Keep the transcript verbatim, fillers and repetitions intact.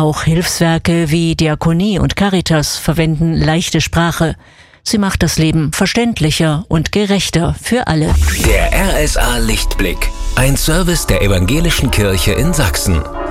Auch Hilfswerke wie Diakonie und Caritas verwenden leichte Sprache. Sie macht das Leben verständlicher und gerechter für alle. Der R S A Lichtblick, ein Service der Evangelischen Kirche in Sachsen.